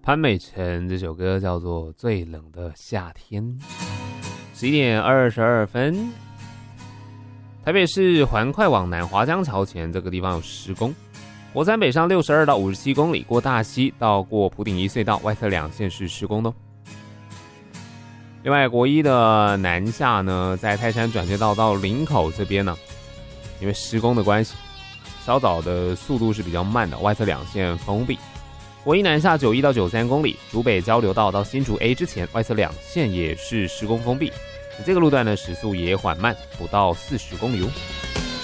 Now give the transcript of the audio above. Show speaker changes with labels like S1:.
S1: 潘美辰这首歌叫做《最冷的夏天》。11点22分，台北市环快往南华江桥前这个地方有施工，国三北上62到57公里，过大溪到过埔顶一隧道，外侧2线是施工的。另外，国一的南下呢，在泰山转接道到林口这边呢，因为施工的关系，稍早的速度是比较慢的，外侧2线封闭。国一南下91到93公里，竹北交流道到新竹 A 之前，外侧2线也是施工封闭。这个路段呢，时速也缓慢，不到40公里哦。